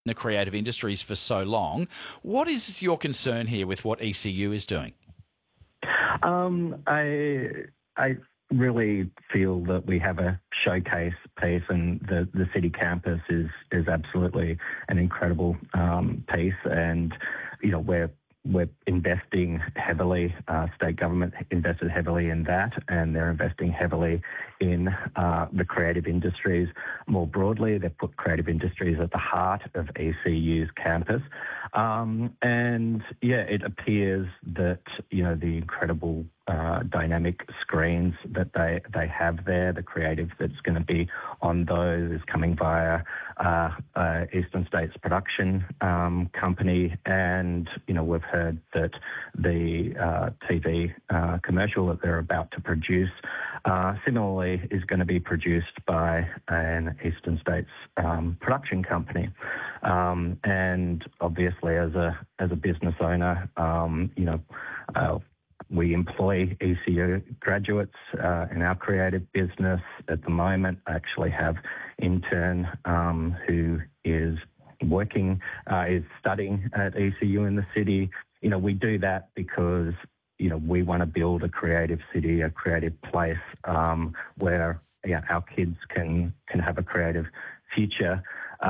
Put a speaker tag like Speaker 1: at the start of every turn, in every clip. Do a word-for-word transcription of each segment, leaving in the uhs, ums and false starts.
Speaker 1: the creative industries for so long. What is your concern here with what E C U is doing?
Speaker 2: Um, I I really feel that we have a showcase piece, and the, the city campus is is absolutely an incredible um, piece, and you know we're we're investing heavily. Uh, state government invested heavily in that, and they're investing heavily in uh, the creative industries more broadly. They've put creative industries at the heart of E C U's campus, um, and yeah, it appears that you know the incredible uh, dynamic screens that they they have there, the creative that's going to be on those is coming via uh, uh, Eastern States Production um, Company, and you know we've heard that the uh, T V uh, commercial that they're about to produce uh, similarly is going to be produced by an Eastern States um, production company. Um, and obviously, as a as a business owner, um, you know. Uh, We employ E C U graduates uh, in our creative business. At the moment, I actually have intern um, who is working, uh, is studying at E C U in the city. You know, we do that because, you know, we want to build a creative city, a creative place um, where you know, our kids can, can have a creative future.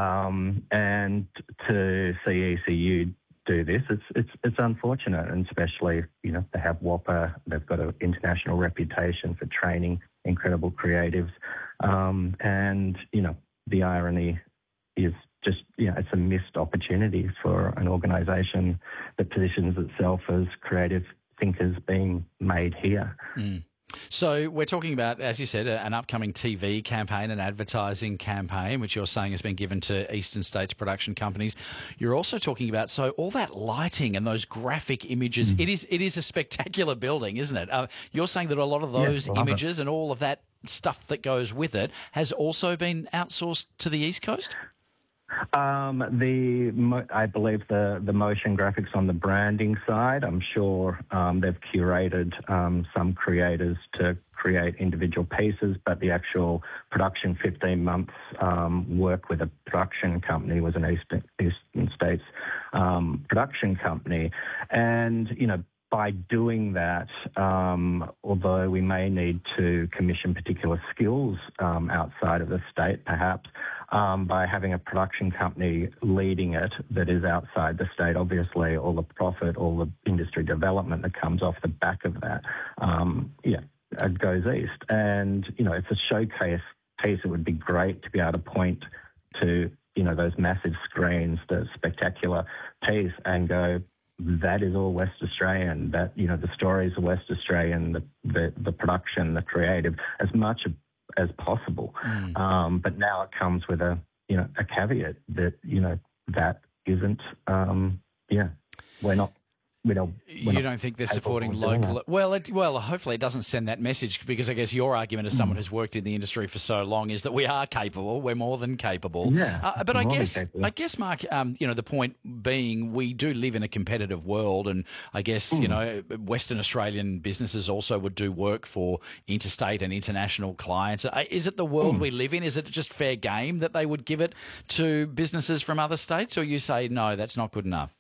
Speaker 2: Um, and to see E C U do this, it's it's it's unfortunate, and especially you know they have WAAPA, they've got an international reputation for training incredible creatives, um, and you know the irony is just you know it's a missed opportunity for an organisation that positions itself as creative thinkers being made here.
Speaker 1: Mm. So we're talking about, as you said, an upcoming T V campaign, an advertising campaign, which you're saying has been given to Eastern States production companies. You're also talking about, so all that lighting and those graphic images, mm. it is it is a spectacular building, isn't it? Uh, you're saying that a lot of those
Speaker 2: yeah,
Speaker 1: images
Speaker 2: it.
Speaker 1: and all of that stuff that goes with it has also been outsourced to the East Coast?
Speaker 2: Um, the I believe the, the motion graphics on the branding side, I'm sure um, they've curated um, some creators to create individual pieces, but the actual production, fifteen months um, work with a production company, was an Eastern, Eastern States um, production company. And, you know, by doing that, um, although we may need to commission particular skills um, outside of the state, perhaps, um, by having a production company leading it that is outside the state, obviously all the profit, all the industry development that comes off the back of that, um, yeah, it goes east. And, you know, it's a showcase piece. It would be great to be able to point to, you know, those massive screens, the spectacular piece, and go, that is all West Australian, that, you know, the stories are West Australian, the, the, the production, the creative, as much as possible. Mm. Um, but now it comes with a, you know, a caveat that, you know, that isn't, um, yeah, we're not, we don't.
Speaker 1: You don't think they're supporting local? Well, it, well, hopefully it doesn't send that message, because I guess your argument as someone mm. who's worked in the industry for so long is that we are capable. We're more than capable.
Speaker 2: Yeah,
Speaker 1: uh, but I guess, I guess, Mark, um, you know, the point being, we do live in a competitive world, and I guess mm. you know, Western Australian businesses also would do work for interstate and international clients. Uh, is it the world mm. we live in? Is it just fair game that they would give it to businesses from other states, or you say no, that's not good enough?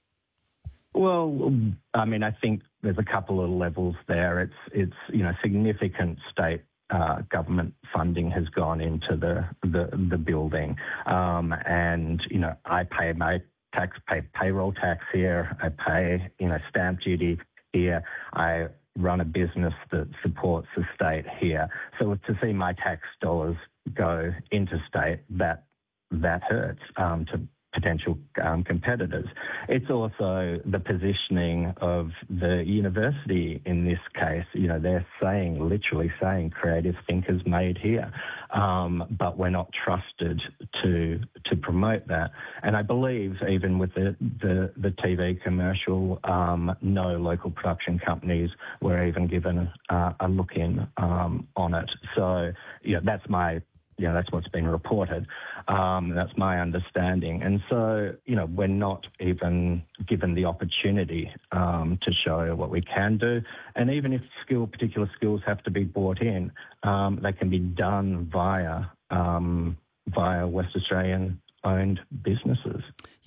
Speaker 2: Well, I mean, I think there's a couple of levels there. It's, it's you know, significant state uh, government funding has gone into the the, the building, um, and you know, I pay my tax, pay payroll tax here. I pay you know stamp duty here. I run a business that supports the state here. So to see my tax dollars go interstate, that that hurts um, to potential um, competitors. It's also the positioning of the university in this case. You know, they're saying, literally saying, creative thinkers made here, um, but we're not trusted to to promote that. And I believe even with the, the, the T V commercial, um, no local production companies were even given uh, a look in um, on it. So, you know, that's my You know, that's what's been reported. Um, that's my understanding. And so, you know, we're not even given the opportunity um, to show what we can do. And even if skill, particular skills have to be brought in, um, they can be done via um, via West Australian owned businesses.